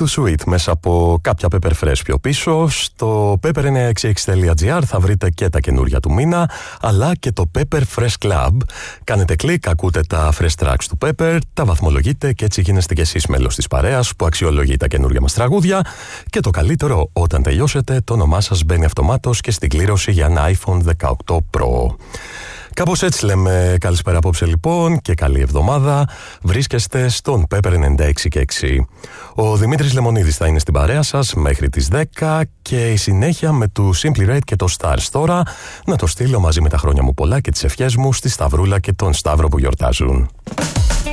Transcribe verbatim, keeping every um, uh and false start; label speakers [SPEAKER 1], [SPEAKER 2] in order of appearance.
[SPEAKER 1] to Sweet μέσα από κάποια Pepper Fresh πιο πίσω. Στο pepper εννιακόσια εξήντα έξι τελεία τζι άρ θα βρείτε και τα καινούρια του μήνα, αλλά και το Pepper Fresh Club. Κάνετε κλικ, ακούτε τα fresh tracks του Pepper, τα βαθμολογείτε και έτσι γίνεστε κι εσείς μέλος της παρέας που αξιολογεί τα καινούρια μας τραγούδια. Και το καλύτερο, όταν τελειώσετε, το όνομά σας μπαίνει αυτομάτως και στην κλήρωση για ένα iPhone δεκαοκτώ Pro. Κάπως έτσι λέμε καλησπέρα απόψε λοιπόν και καλή εβδομάδα. Βρίσκεστε στον Pepper ενενήντα έξι και έξι. Ο Δημήτρης Λεμονίδης θα είναι στην παρέα σας μέχρι τις δέκα και η συνέχεια με του Simply Red και το Stars. Τώρα να το στείλω μαζί με τα χρόνια μου πολλά και τις ευχές μου στη Σταυρούλα και τον Σταύρο που γιορτάζουν.